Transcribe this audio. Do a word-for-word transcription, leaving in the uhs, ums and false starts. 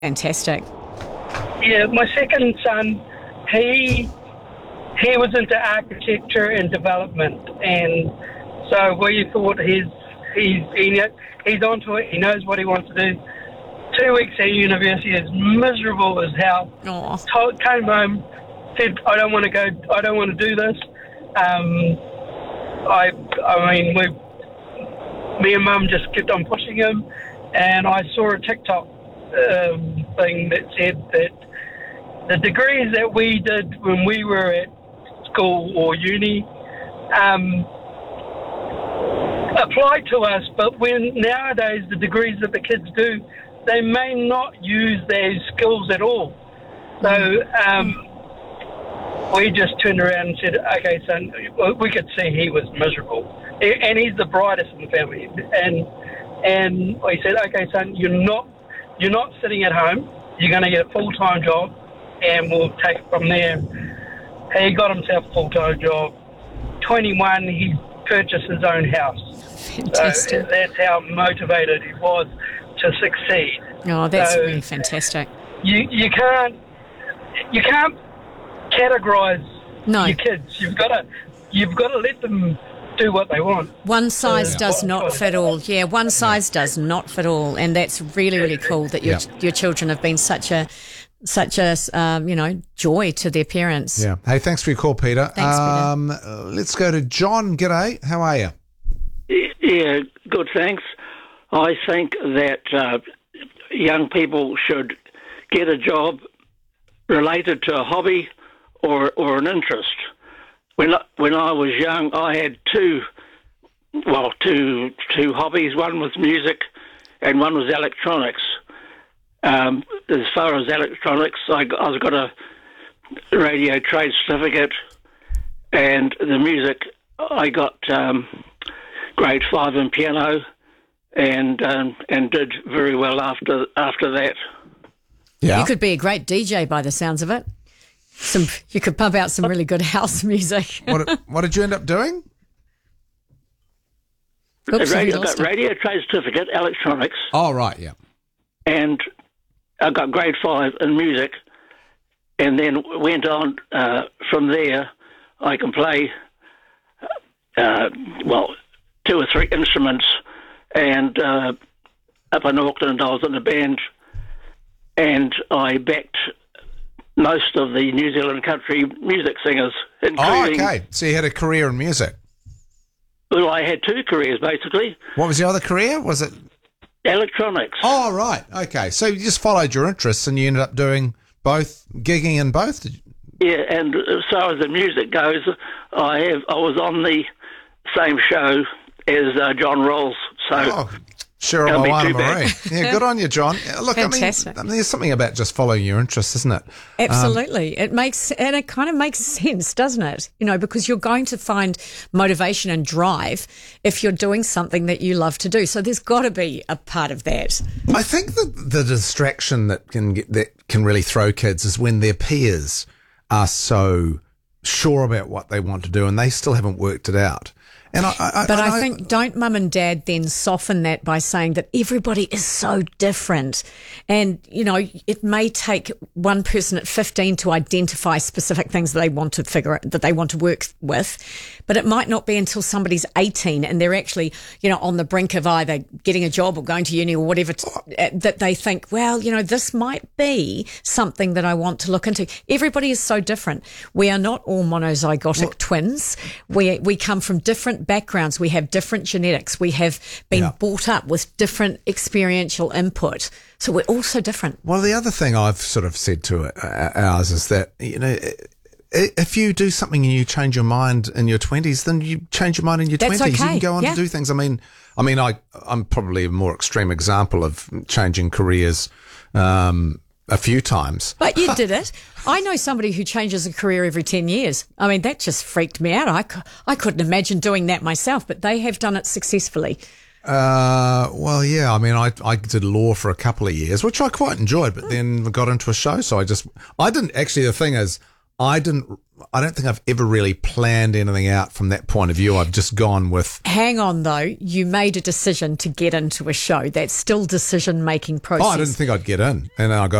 Fantastic. Yeah, my second son, he he was into architecture and development, and so we thought he's he's he, kn- he's onto it. He knows what he wants to do. Two weeks at university, as miserable as hell. Told, came home, said, "I don't want to go. I don't want to do this." Um, I I mean, we, me and Mum just kept on pushing him, and I saw a TikTok um, thing that said that the degrees that we did when we were at school or uni um, apply to us, but when nowadays the degrees that the kids do, they may not use those skills at all. So um, we just turned around and said, "Okay, son," we could see he was miserable, and he's the brightest in the family. And and we said, "Okay, son, you're not you're not sitting at home. You're going to get a full time job, and we'll take it from there." He got himself a full time job. twenty-one, he purchased his own house. Fantastic. So that's how motivated he was to succeed. Oh, that's so really fantastic. You you can't you can't categorise no. your kids. You've got to you've got to let them do what they want. One size uh, does not fit all. Yeah, one size yeah. does not fit all, and that's really really cool that your yeah. your children have been such a such a um, you know joy to their parents. Yeah. Hey, thanks for your call, Peter. Thanks, um, Peter. Uh, let's go to John. G'day. How are you? Yeah, good, thanks. I think that uh, young people should get a job related to a hobby or or an interest. When I, when I was young, I had two, well, two two hobbies. One was music, and one was electronics. Um, as far as electronics, I got, I got a radio trade certificate, and the music, I got um, grade five in piano. And um, and did very well after after that. Yeah, you could be a great D J by the sounds of it. Some you could pump out some really good house music. what What did you end up doing? Oops, radio, I got radio trade certificate, electronics. Oh right, yeah. And I got grade five in music, and then went on uh, from there. I can play uh, well two or three instruments. And uh, up in Auckland, I was in a band, and I backed most of the New Zealand country music singers, including... Oh, okay. So you had a career in music. Well, I had two careers, basically. What was your other career? Was it... Electronics. Oh, right. Okay. So you just followed your interests, and you ended up doing both, gigging in both? Yeah, and as far as the music goes, I have I was on the same show as uh, John Rawls. So oh, Cheryl Moana Marie. Yeah, good on you, John. Look, I mean, I mean, there's something about just following your interests, isn't it? Absolutely. Um, it makes, and it kind of makes sense, doesn't it? You know, because you're going to find motivation and drive if you're doing something that you love to do. So there's got to be a part of that. I think that the distraction that can get, that can really throw kids is when their peers are so sure about what they want to do and they still haven't worked it out. And I, I, but I, I think don't mum and dad then soften that by saying that everybody is so different. And, you know, it may take one person at fifteen to identify specific things that they want to figure out, that they want to work with. But it might not be until somebody's eighteen and they're actually, you know, on the brink of either getting a job or going to uni or whatever to, uh, that they think, well, you know, this might be something that I want to look into. Everybody is so different. We are not all monozygotic well, twins. We, we come from different backgrounds. We have different genetics. We have been yeah. brought up with different experiential input. So we're all so different. Well, the other thing I've sort of said to uh, ours is that, you know, if you do something and you change your mind in your twenties, then you change your mind in your That's twenties. Okay. You can go on yeah. to do things. I mean, I mean, I, I'm probably a more extreme example of changing careers um, a few times. But you did it. I know somebody who changes a career every ten years. I mean, that just freaked me out. I, I couldn't imagine doing that myself, but they have done it successfully. Uh, well, yeah, I mean, I, I did law for a couple of years, which I quite enjoyed, but then got into a show. So I just, I didn't actually, the thing is, I didn't. I don't think I've ever really planned anything out from that point of view. I've just gone with. Hang on, though. You made a decision to get into a show. That's still decision-making process. Oh, I didn't think I'd get in, and I got